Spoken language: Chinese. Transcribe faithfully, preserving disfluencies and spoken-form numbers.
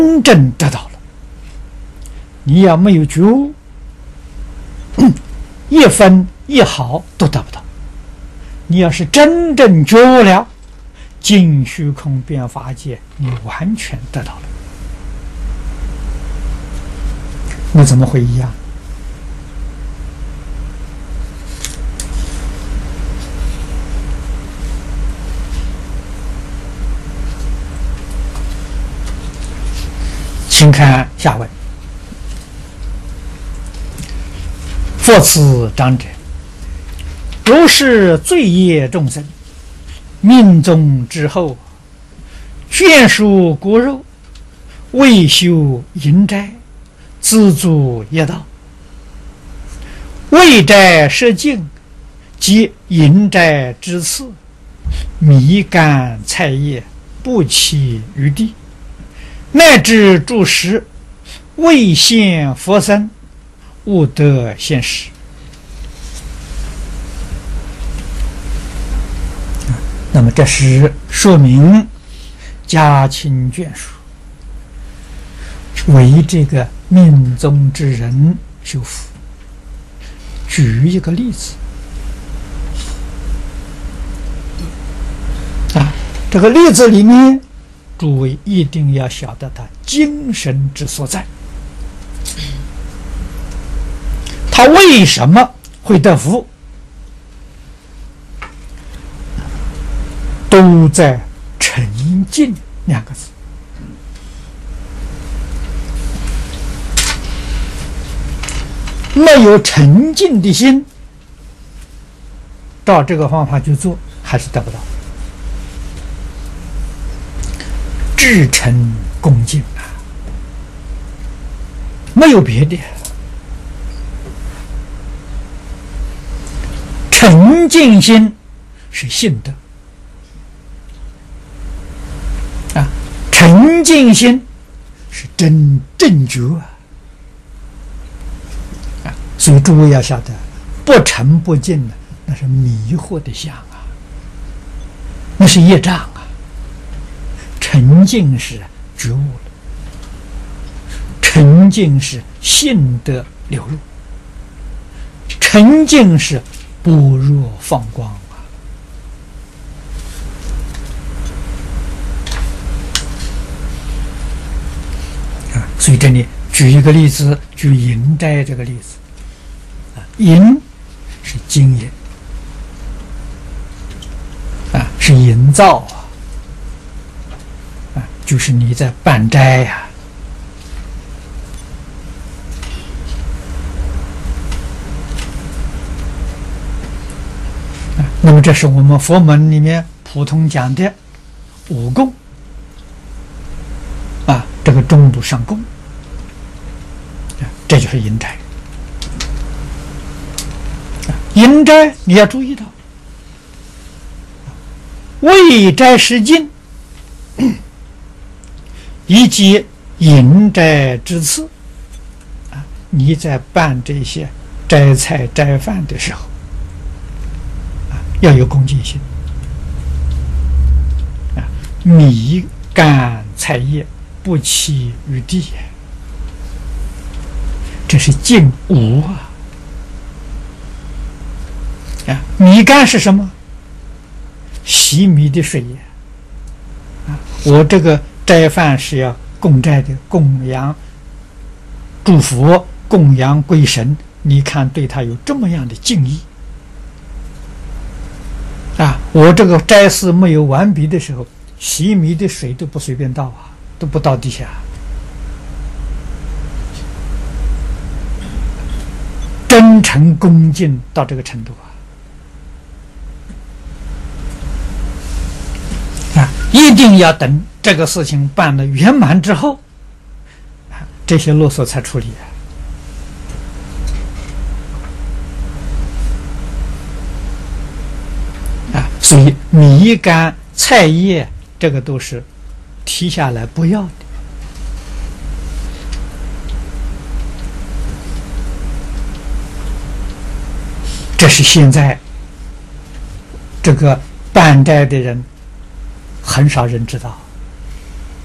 真正得到了。你要没有觉悟，一分一毫都得不到。你要是真正觉悟了，尽虚空变法界，你完全得到了。那怎么会一样？请看下文。复次长者，如是罪业众生，命中之后，眷属骨肉，未修淫斋，自足业道。未斋摄净，即淫斋之次，米干菜叶，不期于地，乃至诸食，未现佛身，勿得现实。那么这是说明家亲眷属为这个命中之人修福。举一个例子啊，这个例子里面，诸位一定要晓得他精神之所在。他为什么会得福？都在沉静两个字。没有沉静的心，照这个方法去做，还是得不到。至诚恭敬啊，没有别的。沉静心是信德啊，沉静心是真正觉啊。啊，所以诸位要晓得，不沉不静的，那是迷惑的相啊，那是业障啊。沉静是觉悟了，沉静是信德流露，沉静是般若放光啊！啊，所以这里举一个例子，举淫斋这个例子啊，淫是经营啊，是营造啊，啊，就是你在办斋呀、啊。那么这是我们佛门里面普通讲的五供啊，这个中度上供，这就是淫斋。淫斋你要注意到，未斋施净以及淫斋之次啊，你在办这些斋菜斋饭的时候，要有恭敬心啊！米干菜叶，不期于地，这是净无啊！啊，米干是什么？洗米的水呀！啊，我这个斋饭是要供斋的，供养诸佛，供养鬼神，你看对他有这么样的敬意。啊，我这个斋事没有完毕的时候，洗米的水都不随便倒啊，都不倒地下。真诚恭敬到这个程度啊！啊，一定要等这个事情办得圆满之后，啊，这些啰嗦才处理啊。所以米干菜叶这个都是提下来不要的。这是现在这个办斋的人很少人知道。